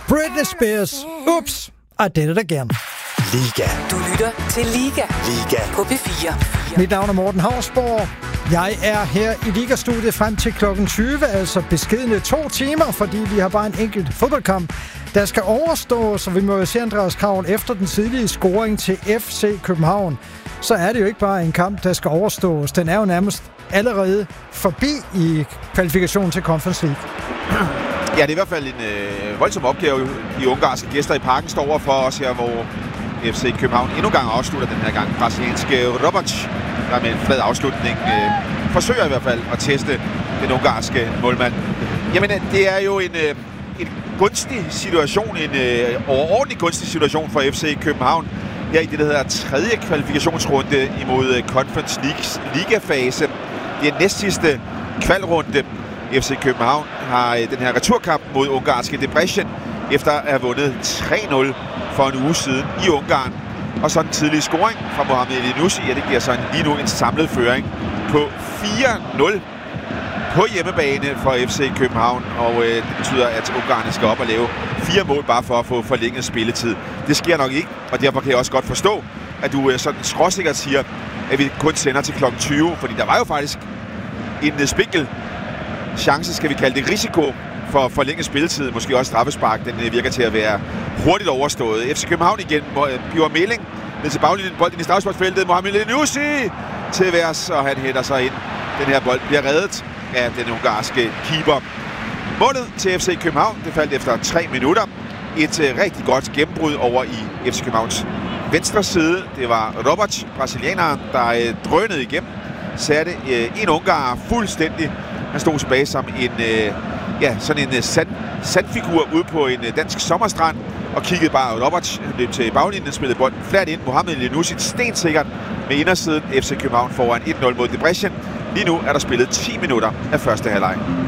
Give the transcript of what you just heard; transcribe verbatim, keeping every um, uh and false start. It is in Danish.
Britney Spears. Oops, I did it again. Liga. Du lytter til Liga. Liga. På P fire. Mit navn er Morten Hausborg. Jeg er her i Liga-studiet frem til klokken tyve, altså beskedne to timer, fordi vi har bare en enkelt fodboldkamp, der skal overstås, så vi må jo se Andreas Kravl efter den tidlige scoring til F C København. Så er det jo ikke bare en kamp, der skal overstås. Den er jo nærmest allerede forbi i kvalifikationen til Conference League. Ja, det er i hvert fald en øh, voldsom opgave, de ungarske gæster i parken står over for os her, hvor F C København endnu en gang afslutter den her gang. Brasilianske Robac, der med en flad afslutning øh, forsøger i hvert fald at teste den ungarske målmand. Jamen, det er jo en, øh, en gunstig situation, en øh, overordentlig gunstig situation for F C København her i det, der hedder tredje kvalifikationsrunde imod Conference Leagues ligafase. Det er næstsidste kvalrunde. F C København har den her returkamp mod ungarske Debrecen efter at have vundet tre nul for en uge siden i Ungarn. Og så en tidlig scoring fra Mohamed Elyounoussi. Ja, det giver så lige nu en samlet føring på fire nul på hjemmebane for F C København. Og øh, det betyder, at ungarerne skal op og lave fire mål bare for at få forlænget spilletid. Det sker nok ikke, og derfor kan jeg også godt forstå, at du øh, sådan skråsikkert siger, at vi kun sender til klokken tyve. Fordi der var jo faktisk en øh, spinkel chance, skal vi kalde det, risiko for at forlænge spilletid. Måske også straffespark. Den øh, virker til at være hurtigt overstået. F C København igen. Bjørn Meling ned til baglinjen. Bolden i straffesparksfeltet. Mohamed Elyounoussi til værs, og han hætter sig ind. Den her bold bliver reddet af den ungarske keeper. Målet til F C København, det faldt efter tre minutter. Et øh, rigtig godt gennembrud over i F C Københavns venstre side. Det var Robac, brasilianeren, der øh, drønede igennem. Satte øh, en ungar fuldstændig. Han stod tilbage som en, øh, ja, sådan en øh, sand, sandfigur ude på en øh, dansk sommerstrand og kiggede bare Robac, løb til baglinjen, spillede bolden flat ind. Mohamed Elyounoussi stensikkert med indersiden. F C København foran et nul mod Debrecen. Lige nu er der spillet ti minutter af første halvleg.